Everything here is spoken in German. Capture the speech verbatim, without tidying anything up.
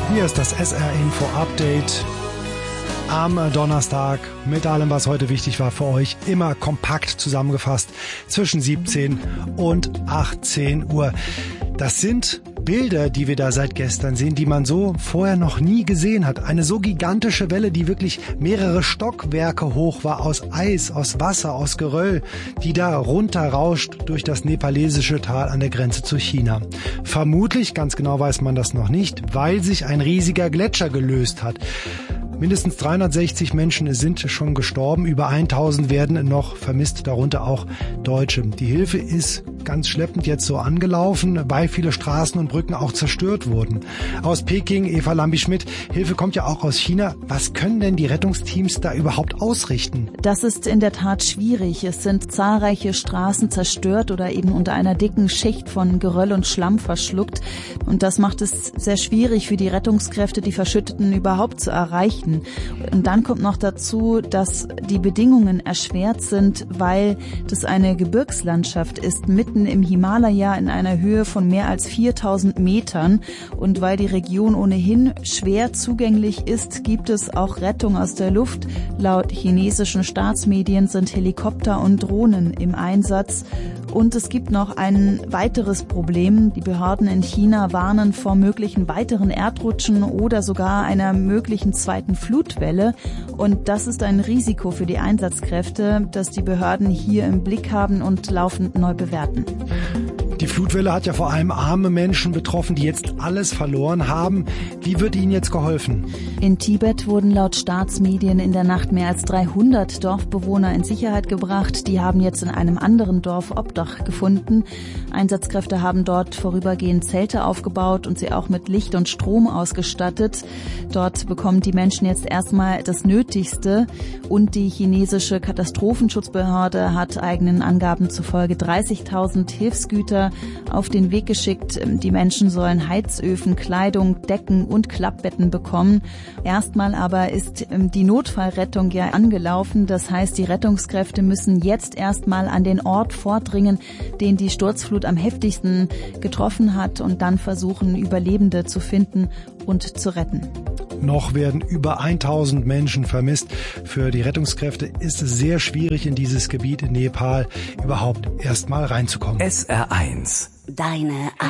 Hier ist das S R-Info Update am Donnerstag mit allem, was heute wichtig war für euch. Immer kompakt zusammengefasst zwischen siebzehn und achtzehn Uhr. Das sind Bilder, die wir da seit gestern sehen, die man so vorher noch nie gesehen hat. Eine so gigantische Welle, die wirklich mehrere Stockwerke hoch war, aus Eis, aus Wasser, aus Geröll, die da runterrauscht durch das nepalesische Tal an der Grenze zu China. Vermutlich, ganz genau weiß man das noch nicht, weil sich ein riesiger Gletscher gelöst hat. Mindestens dreihundertsechzig Menschen sind schon gestorben, über tausend werden noch vermisst, darunter auch Deutsche. Die Hilfe ist ganz schleppend jetzt so angelaufen, weil viele Straßen und Brücken auch zerstört wurden. Aus Peking, Eva Lambi-Schmidt, Hilfe kommt ja auch aus China. Was können denn die Rettungsteams da überhaupt ausrichten? Das ist in der Tat schwierig. Es sind zahlreiche Straßen zerstört oder eben unter einer dicken Schicht von Geröll und Schlamm verschluckt. Und das macht es sehr schwierig für die Rettungskräfte, die Verschütteten überhaupt zu erreichen. Und dann kommt noch dazu, dass die Bedingungen erschwert sind, weil das eine Gebirgslandschaft ist, mitten im Himalaya in einer Höhe von mehr als viertausend Metern. Und weil die Region ohnehin schwer zugänglich ist, gibt es auch Rettung aus der Luft. Laut chinesischen Staatsmedien sind Helikopter und Drohnen im Einsatz. Und es gibt noch ein weiteres Problem. Die Behörden in China warnen vor möglichen weiteren Erdrutschen oder sogar einer möglichen zweiten Flutwelle. Und das ist ein Risiko für die Einsatzkräfte, das die Behörden hier im Blick haben und laufend neu bewerten. Die Flutwelle hat ja vor allem arme Menschen betroffen, die jetzt alles verloren haben. Wie wird ihnen jetzt geholfen? In Tibet wurden laut Staatsmedien in der Nacht mehr als dreihundert Dorfbewohner in Sicherheit gebracht. Die haben jetzt in einem anderen Dorf Obdach gefunden. Einsatzkräfte haben dort vorübergehend Zelte aufgebaut und sie auch mit Licht und Strom ausgestattet. Dort bekommen die Menschen jetzt erstmal das Nötigste. Und die chinesische Katastrophenschutzbehörde hat eigenen Angaben zufolge dreißigtausend Hilfsgüter auf den Weg geschickt. Die Menschen sollen Heizöfen, Kleidung, Decken und Klappbetten bekommen. Erstmal aber ist die Notfallrettung ja angelaufen. Das heißt, die Rettungskräfte müssen jetzt erstmal an den Ort vordringen, den die Sturzflut am heftigsten getroffen hat, und dann versuchen, Überlebende zu finden und zu retten. Noch werden über tausend Menschen vermisst. Für die Rettungskräfte ist es sehr schwierig, in dieses Gebiet in Nepal überhaupt erstmal reinzukommen. S R eins. Deine